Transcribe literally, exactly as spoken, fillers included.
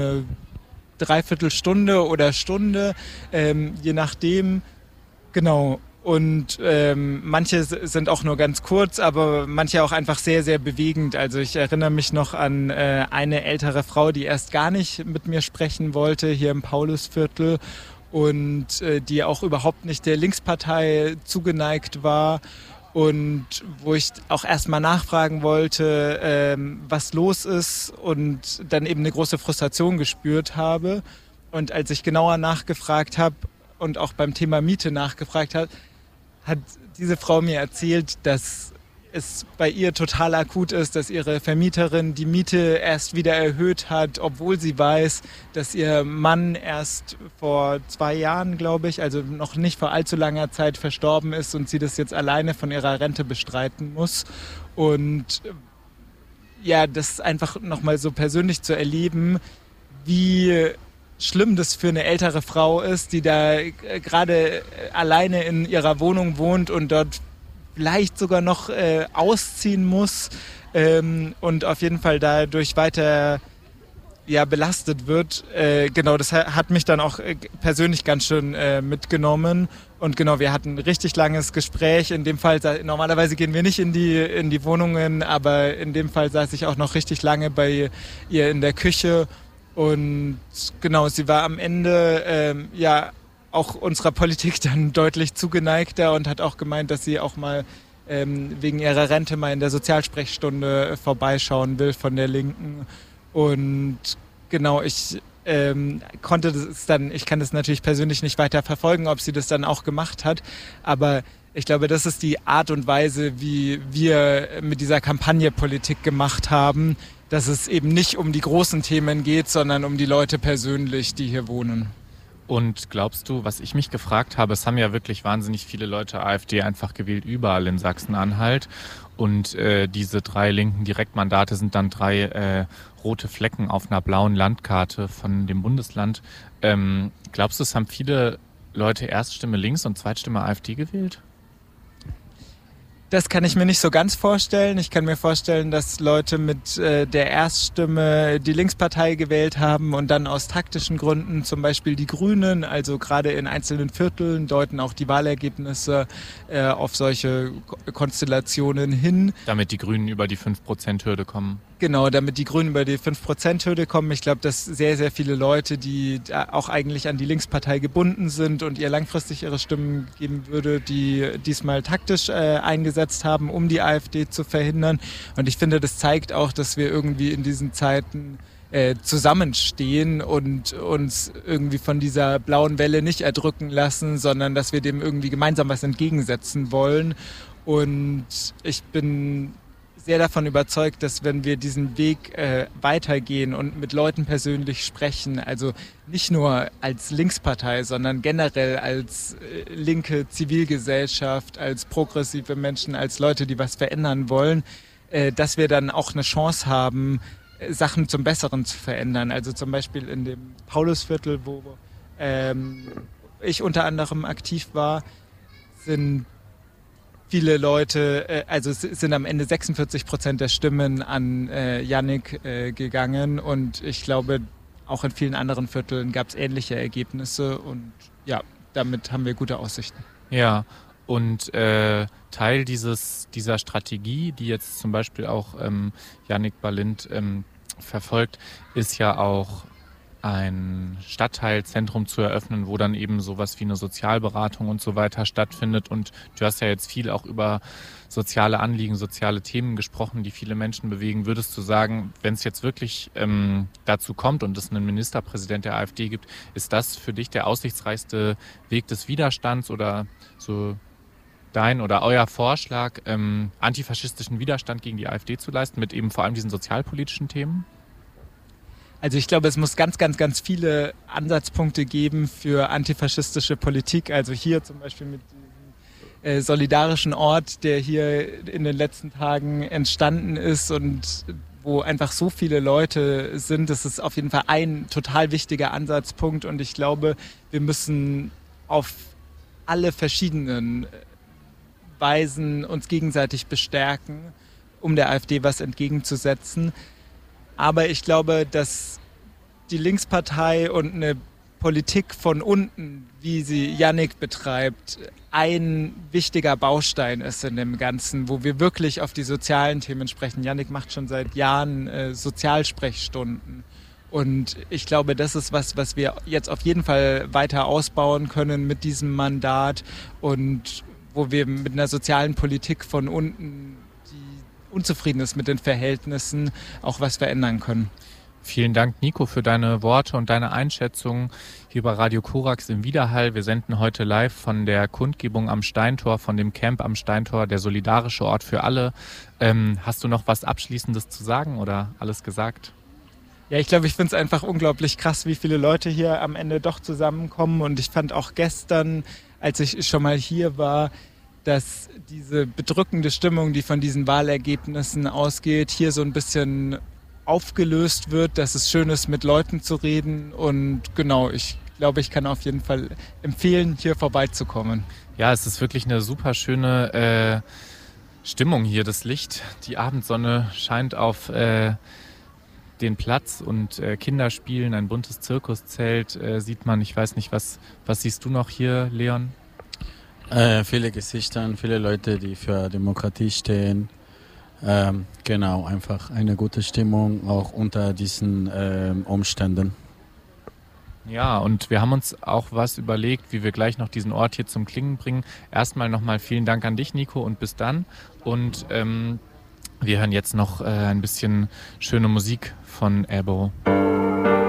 Dreiviertelstunde oder Stunde, ähm, je nachdem. Genau. Und ähm, manche sind auch nur ganz kurz, aber manche auch einfach sehr, sehr bewegend. Also ich erinnere mich noch an äh, eine ältere Frau, die erst gar nicht mit mir sprechen wollte, hier im Paulusviertel und äh, die auch überhaupt nicht der Linkspartei zugeneigt war. Und wo ich auch erstmal nachfragen wollte, ähm, was los ist und dann eben eine große Frustration gespürt habe. Und als ich genauer nachgefragt habe und auch beim Thema Miete nachgefragt habe, hat diese Frau mir erzählt, dass es bei ihr total akut ist, dass ihre Vermieterin die Miete erst wieder erhöht hat, obwohl sie weiß, dass ihr Mann erst vor zwei Jahren, glaube ich, also noch nicht vor allzu langer Zeit verstorben ist und sie das jetzt alleine von ihrer Rente bestreiten muss. Und ja, das einfach nochmal so persönlich zu erleben, wie schlimm das für eine ältere Frau ist, die da gerade alleine in ihrer Wohnung wohnt und dort vielleicht sogar noch äh, ausziehen muss ähm, und auf jeden Fall dadurch weiter ja, belastet wird. Äh, genau, das hat mich dann auch äh, persönlich ganz schön äh, mitgenommen. Und genau, wir hatten ein richtig langes Gespräch. In dem Fall, normalerweise gehen wir nicht in die, in die Wohnungen, aber in dem Fall saß ich auch noch richtig lange bei ihr in der Küche. Und genau, sie war am Ende ähm, ja auch unserer Politik dann deutlich zugeneigter und hat auch gemeint, dass sie auch mal ähm, wegen ihrer Rente mal in der Sozialsprechstunde vorbeischauen will von der Linken. Und genau, ich ähm, konnte das dann, ich kann das natürlich persönlich nicht weiter verfolgen, ob sie das dann auch gemacht hat, aber ich glaube, das ist die Art und Weise, wie wir mit dieser Kampagne Politik gemacht haben, dass es eben nicht um die großen Themen geht, sondern um die Leute persönlich, die hier wohnen. Und glaubst du, was ich mich gefragt habe, es haben ja wirklich wahnsinnig viele Leute AfD einfach gewählt, überall in Sachsen-Anhalt. Und äh, diese drei linken Direktmandate sind dann drei äh, rote Flecken auf einer blauen Landkarte von dem Bundesland. Ähm, glaubst du, es haben viele Leute Erststimme links und Zweitstimme AfD gewählt? Das kann ich mir nicht so ganz vorstellen. Ich kann mir vorstellen, dass Leute mit äh, der Erststimme die Linkspartei gewählt haben und dann aus taktischen Gründen zum Beispiel die Grünen, also gerade in einzelnen Vierteln deuten auch die Wahlergebnisse äh, auf solche Konstellationen hin. Damit die Grünen über die fünf Prozent Hürde kommen. Genau, damit die Grünen über die fünf Prozent Hürde kommen. Ich glaube, dass sehr, sehr viele Leute, die auch eigentlich an die Linkspartei gebunden sind und ihr langfristig ihre Stimmen geben würde, die diesmal taktisch äh, eingesetzt haben, um die AfD zu verhindern. Und ich finde, das zeigt auch, dass wir irgendwie in diesen Zeiten äh, zusammenstehen und uns irgendwie von dieser blauen Welle nicht erdrücken lassen, sondern dass wir dem irgendwie gemeinsam was entgegensetzen wollen. Und ich bin sehr davon überzeugt, dass wenn wir diesen Weg äh, weitergehen und mit Leuten persönlich sprechen, also nicht nur als Linkspartei, sondern generell als äh, linke Zivilgesellschaft, als progressive Menschen, als Leute, die was verändern wollen, äh, dass wir dann auch eine Chance haben, äh, Sachen zum Besseren zu verändern. Also zum Beispiel in dem Paulusviertel, wo ähm, ich unter anderem aktiv war, sind viele Leute, also es sind am Ende sechsundvierzig Prozent der Stimmen an äh, Yannick äh, gegangen und ich glaube, auch in vielen anderen Vierteln gab es ähnliche Ergebnisse und ja, damit haben wir gute Aussichten. Ja, und äh, Teil dieses dieser Strategie, die jetzt zum Beispiel auch ähm, Yannick Balint ähm, verfolgt, ist ja auch ein Stadtteilzentrum zu eröffnen, wo dann eben sowas wie eine Sozialberatung und so weiter stattfindet. Und du hast ja jetzt viel auch über soziale Anliegen, soziale Themen gesprochen, die viele Menschen bewegen. Würdest du sagen, wenn es jetzt wirklich ähm, dazu kommt und es einen Ministerpräsident der AfD gibt, ist das für dich der aussichtsreichste Weg des Widerstands oder so dein oder euer Vorschlag, ähm, antifaschistischen Widerstand gegen die AfD zu leisten, mit eben vor allem diesen sozialpolitischen Themen? Also ich glaube, es muss ganz, ganz, ganz viele Ansatzpunkte geben für antifaschistische Politik. Also hier zum Beispiel mit diesem äh, solidarischen Ort, der hier in den letzten Tagen entstanden ist und wo einfach so viele Leute sind. Das ist auf jeden Fall ein total wichtiger Ansatzpunkt. Und ich glaube, wir müssen auf alle verschiedenen Weisen uns gegenseitig bestärken, um der AfD was entgegenzusetzen. Aber ich glaube, dass die Linkspartei und eine Politik von unten, wie sie Yannick betreibt, ein wichtiger Baustein ist in dem Ganzen, wo wir wirklich auf die sozialen Themen sprechen. Yannick macht schon seit Jahren äh, Sozialsprechstunden. Und ich glaube, das ist was, was wir jetzt auf jeden Fall weiter ausbauen können mit diesem Mandat und wo wir mit einer sozialen Politik von unten, die unzufrieden ist mit den Verhältnissen, auch was verändern können. Vielen Dank, Nico, für deine Worte und deine Einschätzung hier bei Radio Korax im Widerhall. Wir senden heute live von der Kundgebung am Steintor, von dem Camp am Steintor, der solidarische Ort für alle. Ähm, hast du noch was Abschließendes zu sagen oder alles gesagt? Ja, ich glaube, ich finde es einfach unglaublich krass, wie viele Leute hier am Ende doch zusammenkommen. Und ich fand auch gestern, als ich schon mal hier war, dass diese bedrückende Stimmung, die von diesen Wahlergebnissen ausgeht, hier so ein bisschen aufgelöst wird, dass es schön ist, mit Leuten zu reden. Und genau, ich glaube, ich kann auf jeden Fall empfehlen, hier vorbeizukommen. Ja, es ist wirklich eine super schöne äh, Stimmung hier. Das Licht, die Abendsonne scheint auf äh, den Platz und äh, Kinder spielen, ein buntes Zirkuszelt äh, sieht man. Ich weiß nicht, was, was siehst du noch hier, Leon? Äh, viele Gesichter, viele Leute, die für Demokratie stehen. Ähm, genau, einfach eine gute Stimmung, auch unter diesen ähm, Umständen. Ja, und wir haben uns auch was überlegt, wie wir gleich noch diesen Ort hier zum Klingen bringen. Erstmal nochmal vielen Dank an dich, Nico, und bis dann. Und ähm, wir hören jetzt noch äh, ein bisschen schöne Musik von Ebo.